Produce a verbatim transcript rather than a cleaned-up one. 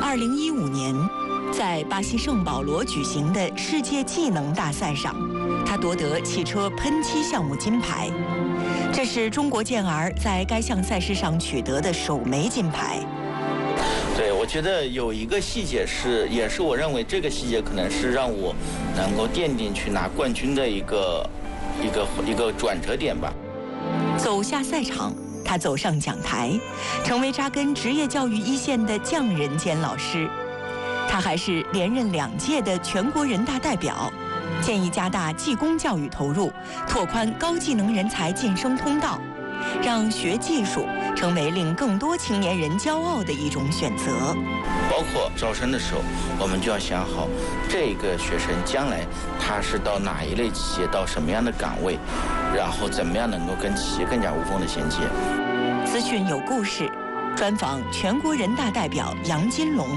二零一五年，在巴西圣保罗举行的世界技能大赛上，他夺得汽车喷漆项目金牌，这是中国健儿在该项赛事上取得的首枚金牌。 对，我觉得有一个细节是，也是我认为这个细节可能是让我能够奠定去拿冠军的一个一个一个转折点吧。 走下赛场，他走上讲台，成为扎根职业教育一线的匠人兼老师。他还是连任两届的全国人大代表，建议加大技工教育投入，拓宽高技能人才晋升通道，让学技术成为令更多青年人骄傲的一种选择。 包括招生的时候，我们就要想好，这个学生将来他是到哪一类企业，到什么样的岗位，然后怎么样能够跟企业更加无缝的衔接。 资讯有故事，专访全国人大代表杨金龙。